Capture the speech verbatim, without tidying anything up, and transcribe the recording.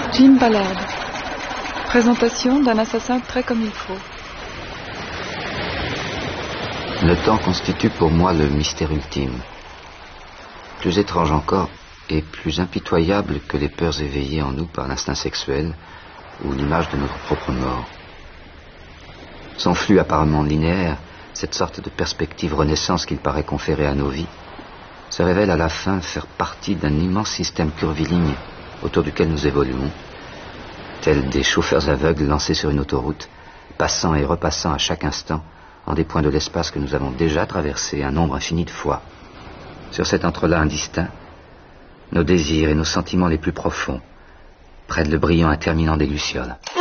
Jean Ballard. Présentation d'un assassin très comme il faut. Le temps constitue pour moi le mystère ultime. Plus étrange encore et plus impitoyable que les peurs éveillées en nous par l'instinct sexuel ou l'image de notre propre mort. Son flux apparemment linéaire, cette sorte de perspective renaissance qu'il paraît conférer à nos vies, se révèle à la fin faire partie d'un immense système curviligne autour duquel nous évoluons, tels des chauffeurs aveugles lancés sur une autoroute, passant et repassant à chaque instant en des points de l'espace que nous avons déjà traversés un nombre infini de fois. Sur cet entrelac indistinct, nos désirs et nos sentiments les plus profonds prennent le brillant interminant des lucioles.